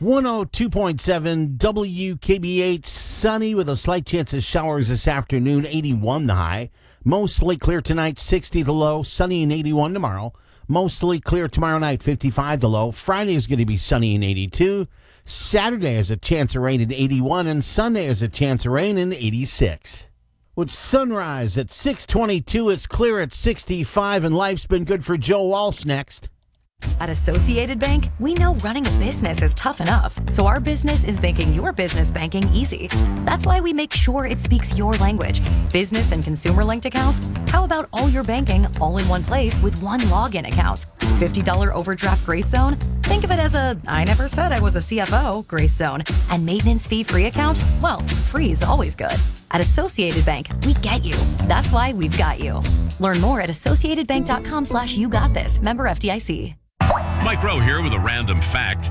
102.7 WKBH, sunny with a slight chance of showers this afternoon, 81 the high. Mostly clear tonight, 60 the low, sunny and 81 tomorrow. Mostly clear tomorrow night, 55 the low. Friday is going to be sunny and 82. Saturday has a chance of rain at 81, and Sunday has a chance of rain in 86. With sunrise at 6:22, it's clear at 65, and life's been good for Joe Walsh next. At Associated Bank, we know running a business is tough enough, so our business is making your business banking easy. That's why we make sure it speaks your language. Business and consumer linked accounts? How about all your banking all in one place with one login account? $50 overdraft grace zone? Think of it as a I never said I was a CFO grace zone. And maintenance fee free account? Well, free is always good. At Associated Bank, we get you. That's why we've got you. Learn more at associatedbank.com/you got this. Member FDIC. Mike Rowe here with a random fact.